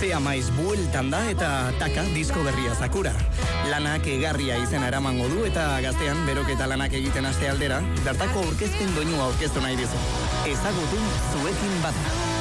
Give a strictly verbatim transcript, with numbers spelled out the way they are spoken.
Urtea maiz bueltan da eta taka disko berria Sakura. Lanak egarria izena eramango du eta gaztean beroketa lanak egiten aste aldera, bertako aurkezpen doinua aurkeztu nahi dizu. Ezagutu zuekin bada.